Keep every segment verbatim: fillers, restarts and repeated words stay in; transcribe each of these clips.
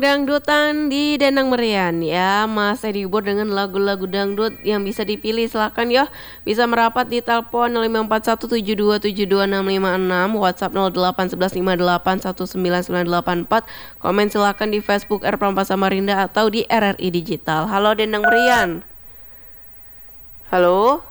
Dangdutan di Danang Merian ya, Mas saya dihibur dengan lagu-lagu dangdut yang bisa dipilih, silakan ya. Bisa merapat di telepon nol lima empat satu tujuh dua tujuh dua enam lima enam, WhatsApp nol delapan satu satu lima delapan satu sembilan sembilan delapan empat, komen silakan di Facebook R Prampa Samarinda atau di R R I Digital. Halo Danang Merian. Halo.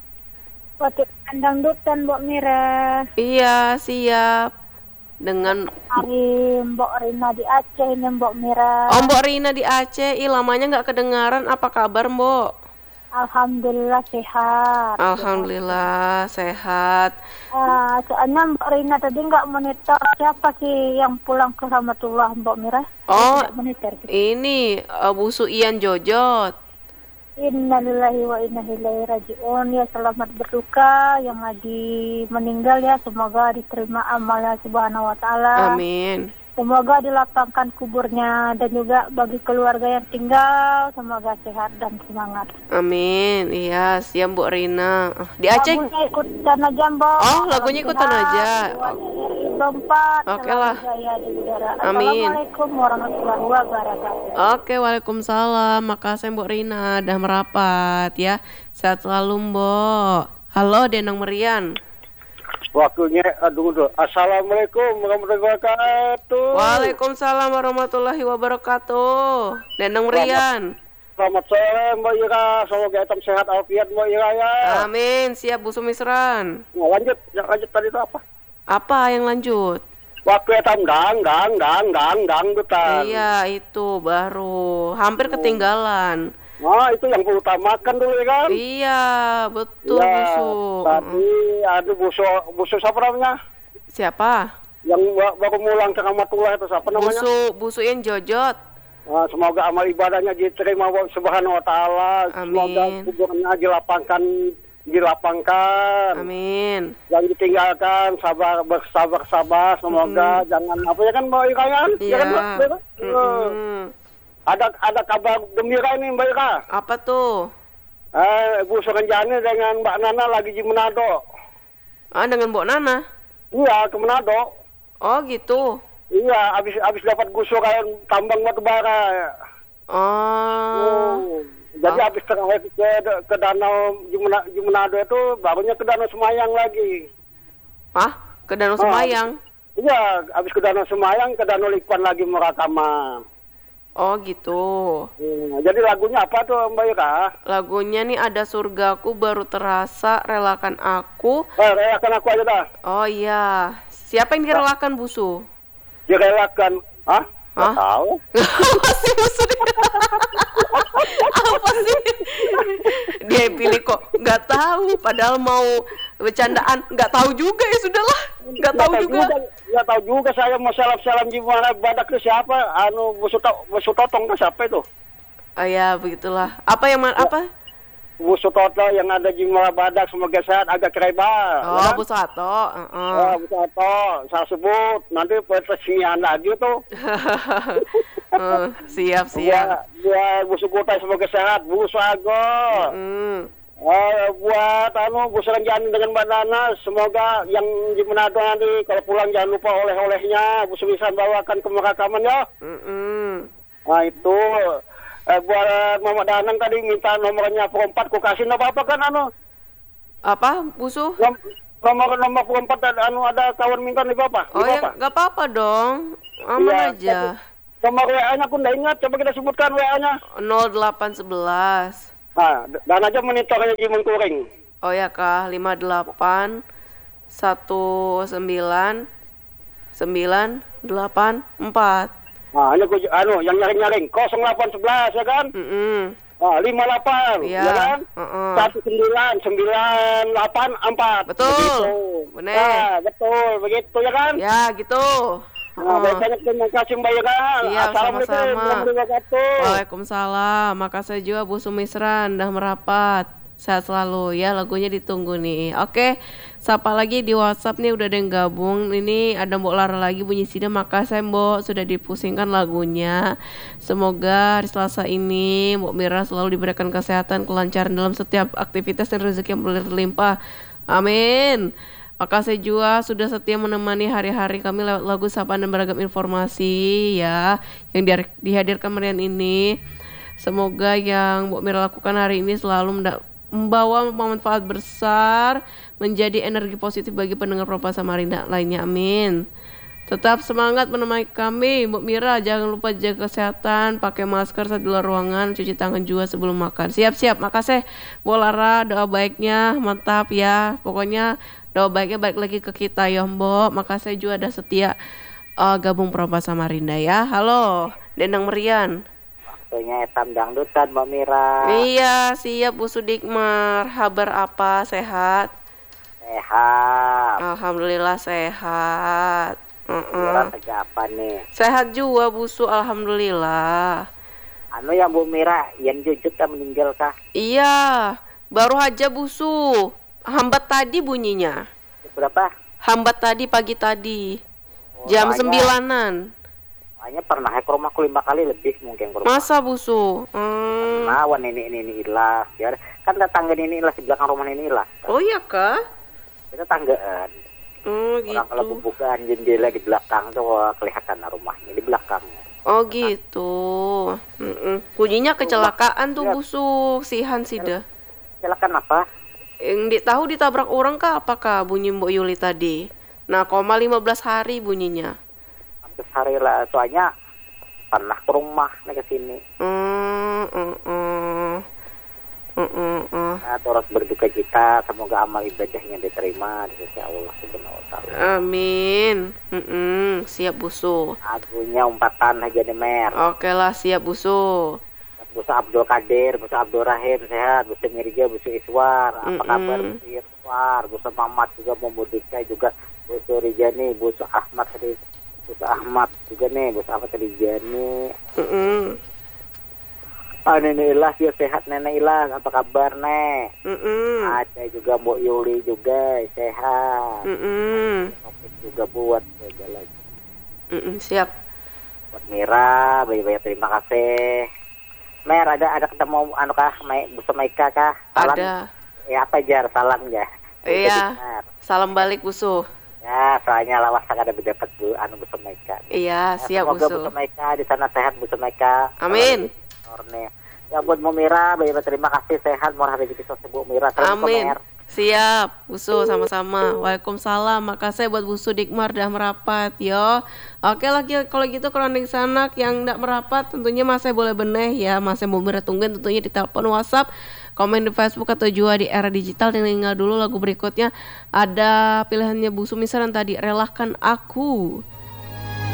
Waktu dangdutan Mbok Mira. Iya, siap. Dengan Hari Mbok Rina di Aceh ini Mbok Mira. Oh, Mbok Rina di Aceh. Ih, lamanya nggak kedengaran. Apa kabar, Mbok? Alhamdulillah sehat. Alhamdulillah sehat. Uh, soalnya Mbok Rina tadi nggak monitor siapa sih yang pulang ke Rahmatullah Mbok Mira. Oh, Tidak monitor. ini uh, Bu Suian Jojot. Innalillahi wa inna ilaihi rajiun. Ya, selamat berduka yang lagi meninggal ya, semoga diterima amalnya subhanahu wa ta'ala. Amin. Semoga dilapangkan kuburnya, dan juga bagi keluarga yang tinggal semoga sehat dan semangat. Amin. Iya, siap Bu Rina. Di Aceh. Lagunya ikutan aja Mbok. Oh, lagunya ikutan aja. Lompat. Oke lah. Amin. Assalamualaikum warahmatullahi wabarakatuh. Oke, waalaikumsalam. Makasih Mbok Rina dah merapat ya. Sehat selalu Mbok. Halo Danang Merian. Waktunya, aduh, aduh. Assalamualaikum warahmatullahi wabarakatuh. Waalaikumsalam warahmatullahi wabarakatuh. Danang Merian. Selamat sore Mbak Ira, semoga etam sehat alfiat Mbak Ira ya. Amin, siap Bu Sumisran. Nah, lanjut, yang lanjut tadi itu apa? Apa yang lanjut? Waktu etam dang, dang, dang, dang, dang, dutan. Iya, itu baru hampir ketinggalan. Nah, itu yang diutamakan dulu ya kan? Iya, betul ya, Busu. Tadi ada Busu, Busu siapa namanya? Siapa? Yang baru mulang ke Rahmatullah itu siapa namanya? Busu, Busuin Jojot. Nah, semoga amal ibadahnya diterima subhanahu wa ta'ala. Semoga kuburnya dilapangkan, dilapangkan. Amin. Jangan ditinggalkan, sabar, bersabar, sabar. Semoga mm-hmm. jangan apa ya kan Mbak Ira kan? Iya. Ya kan, Mbak? Mm-hmm. Ada ada kabar gembira ini Mbak Ira. Apa tuh? Eh, Bu Suranjani dengan Mbak Nana lagi di Manado. Ah, dengan Mbak Nana? Iya, ke Manado. Oh, gitu. Iya, habis habis dapat gusuran tambang batu bara. Oh. oh. Jadi oh. habis terakhir ke, ke danau di Manado itu barunya ke danau Semayang lagi. Ah, ke danau Semayang? Oh, iya, habis ke danau Semayang ke danau Likwan lagi Murakama. Oh gitu. Hmm, jadi lagunya apa tuh Mbak Ira? Lagunya nih ada Surgaku Baru Terasa, Relakan Aku. Eh, relakan aku aja dah. Oh iya. Siapa yang direlakan Busu? Direlakan? Hah? Hah? Gak tahu. Apa sih Busu? Apa sih? Dia yang pilih kok nggak tahu, padahal mau bercandaan nggak tahu juga ya sudahlah. Nggak tahu juga. Nggak tahu juga saya mau salam-salam gimana badak ke siapa? Anu Busu Busu Totong ke siapa itu? Oh ya begitulah. Apa yang mana? Apa? Busu Toto yang ada di Badak semoga sehat agak kerebar. Oh, ya? Busu Ato. Uh-uh. Oh, Busu Ato, saya sebut nanti persinian lagi tuh. uh, siap siap. Buat, buat Busu Kutai semoga sehat, Busu Agor. Mm. Uh, buat anu Bu Suranjani dengan Mbak Nana, semoga yang di Manado nanti kalau pulang jangan lupa oleh-olehnya Bu bisa bawakan ke Merakaman ya. Mm-mm. Nah itu eh, buat Muhammad Danang tadi minta nomornya perempat, ku kasih apa apa kan anu? Apa Busu? Nom nomor nomor perempat ada anu ada kawan minta nih Bapak. Oh ya nggak apa-apa dong, aman ya, aja. Nomor W A-nya aku nggak ingat, coba kita sebutkan W A-nya. nol delapan sebelas. Nah, dan aja monitornya Jimun Kuring. Oh ya kah, lima delapan satu sembilan sembilan delapan empat. Nah, ini aku anu yang nyaring-nyaring nol delapan sebelas ya kan? Mm-mm. Ah, lima delapan ya, ya kan? Uh-uh. satu sembilan sembilan delapan empat. Betul. Begitu. Benar. Nah, betul, begitu ya kan? Ya, gitu. Nah, uh. banyak terima kasih Mbak Ira. Assalamualaikum warahmatullahi wabarakatuh. Waalaikumsalam. Makasih juga Bu Sumisran dah merapat. Sehat selalu ya, lagunya ditunggu nih. Oke, sapa lagi di WhatsApp nih udah ada yang gabung. Ini ada Mbok Lara lagi bunyi sida. Makasih Mbok sudah dipusingkan lagunya. Semoga hari Selasa ini Mbok Mira selalu diberikan kesehatan, kelancaran dalam setiap aktivitas dan rezeki yang berlimpah. Amin. Makasih juga sudah setia menemani hari-hari kami lewat lagu sapaan dan beragam informasi ya yang di- dihadirkan Marian ini. Semoga yang Mbok Mira lakukan hari ini selalu menda- membawa manfaat besar, menjadi energi positif bagi pendengar Propa Samarinda lainnya. Amin. Tetap semangat menemani kami, Mbok Mira. Jangan lupa jaga kesehatan, pakai masker saat di luar ruangan, cuci tangan juga sebelum makan. Siap-siap. Makasih, Bu Lara. Doa baiknya mantap ya. Pokoknya doa baiknya balik lagi ke kita ya, Mbok. Makasih juga ada setia uh, gabung Propa Samarinda ya. Halo, Dendang Merian. Waktunya etam dangdutan, Mbak Mira. Iya, siap Bu Sudikmar. Kabar apa? Sehat? Sehat. Alhamdulillah sehat. Mira kerja apa nih? Sehat juga Busu, alhamdulillah. Anu yang Bu Mira, yang jujur kan meninggal kah? Iya, baru aja Busu. Hambat tadi bunyinya. Berapa? Hambat tadi pagi tadi. Oh, Jam soalnya- sembilanan. Soalnya pernah ke rumahku lima kali lebih mungkin ke rumah. Masa Busu? Hmm. Nah, wan ini ini ini ilah. Ya, kan tetangga ini ilah di belakang rumah ini ilah. Oh iya kah? Kita tanggaan. Oh Orang kalau gitu. bukaan jendela di belakang tuh wah, kelihatan rumahnya di belakang. Oh gitu. Mm-mm. Bunyinya kecelakaan tuh Busu. Sihan sida. Silakan apa? Yang di- tahu ditabrak orang kah apakah bunyi Mbok Yuli tadi? Nah, koma lima belas hari bunyinya. Hampir hari lah. Soalnya pernah ke rumah nih ke sini. Hmm, mm, mm. Mm, mm, mm. Nah, terus berduka cita, semoga amal ibadahnya diterima di sisi Allah Subhanahu wa taala. Amin. Mm-mm. Siap Busu. Agunya umpatan aja nih Mer. Oke lah, siap Busu. Busa Abdul Kadir, Busa Abdul Rahim sehat, Busa Mirja, Busa Iswar, apa Mm-mm. kabar Busa Iswar, Busa Mamat juga mau Budika juga, Busa Rijani, Busa Ahmad tadi, Busa Ahmad juga nih, Busa Ahmad Rijani. Mm-mm. Ah Nenek Ilah dia sehat Nenek Ilah, apa kabar Nek? Mm-mm. Ada juga Mbok Yuli juga sehat. Mm-mm. Topik juga buat juga lagi. Mm-mm. Siap. Buat Mira, banyak-banyak terima kasih. Mer, ada ada ketemu anu kah, Mai, Busa Maika kah? Salam. Ada. Ya apa jar salam ya. Iya. Benar. Salam balik Busu. Ya, soalnya lawas ada berdapat Bu anu Busa Maika. Iya, Ya, siap semoga Busu. Busa Maika di sana sehat Busa Maika. Amin. Orne. Ya buat Bu Mira, banyak terima kasih sehat mau hari kita Bu Mira terus Amin. Mer. Siap, Busu sama-sama. Waalaikumsalam. Makasih buat Busu Dikmar dah merapat, yo. Oke lah ki- kalau gitu kronik sanak yang tidak merapat tentunya masih boleh beneh ya, masih mau tungguin tentunya di telepon WhatsApp, komen di Facebook atau juga di era digital. Dan tinggal dulu lagu berikutnya ada pilihannya Busu Misran tadi, Relakan Aku.